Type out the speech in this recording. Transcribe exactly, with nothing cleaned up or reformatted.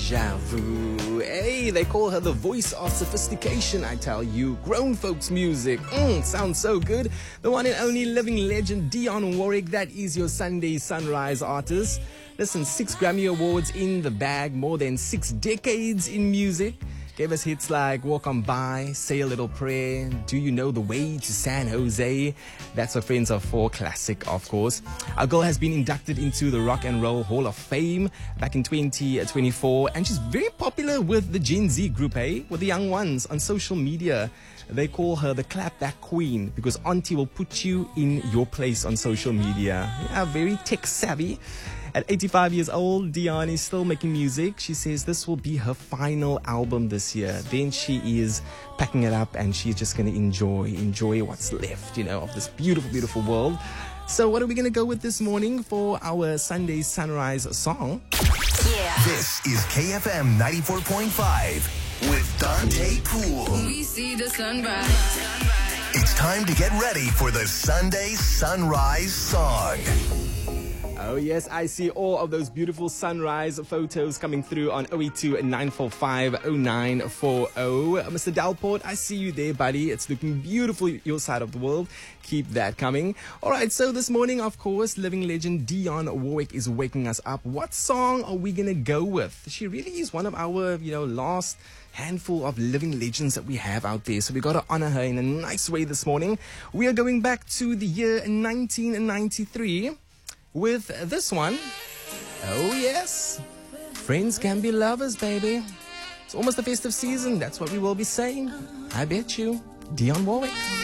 Deja vu. Hey, they call her the voice of sophistication, I tell you. Grown folks music. Mm, sounds so good. The one and only living legend, Dionne Warwick. That is your Sunday Sunrise artist. Listen, six Grammy Awards in the bag, more than six decades in music. Gave us hits like Walk On By, Say a Little Prayer, Do You Know the Way to San Jose? That's a Friends of Four classic, of course. Our girl has been inducted into the Rock and Roll Hall of Fame back in twenty twenty-four, and she's very popular with the Gen Z group, eh? With the young ones on social media. They call her the clapback queen because Auntie will put you in your place on social media. Yeah, very tech savvy. At eighty-five years old, Dionne is still making music. She says this will be her final album this year. Then she is packing it up and she's just going to enjoy, enjoy what's left, you know, of this beautiful, beautiful world. So what are we going to go with this morning for our Sunday Sunrise song? Yeah. This is K F M ninety-four point five with Dante Poole. We see the sunrise. It's time to get ready for the Sunday Sunrise song. Oh yes, I see all of those beautiful sunrise photos coming through on oh eight two, nine four five, oh nine four oh. Mister Dalport, I see you there, buddy. It's looking beautiful your side of the world. Keep that coming. All right, so this morning, of course, living legend Dionne Warwick is waking us up. What song are we going to go with? She really is one of our, you know, last handful of living legends that we have out there. So we got to honor her in a nice way this morning. We are going back to the year nineteen ninety-three. With this one. Oh yes, friends can be lovers, baby. It's almost the festive season. That's what we will be saying. I bet you. Dionne Warwick.